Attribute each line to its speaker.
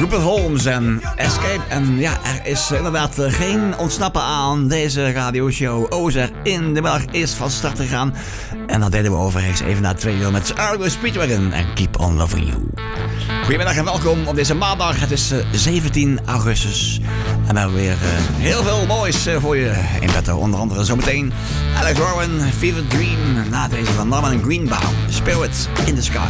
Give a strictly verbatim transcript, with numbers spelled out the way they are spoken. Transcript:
Speaker 1: Rupert Holmes en Escape. En ja, er is inderdaad geen ontsnappen aan deze radioshow. Ozer in de middag is van start gegaan. En dat deden we overigens even na twee uur met Argo Speedwagon en Keep On Loving You. Goedemiddag en welkom op deze maandag. Het is zeventien augustus. En we hebben weer uh, heel veel moois uh, voor je in petto. Onder andere zometeen Alex Warren, Fever Dream. Na deze van Norman Greenbaum, Spirit in the Sky.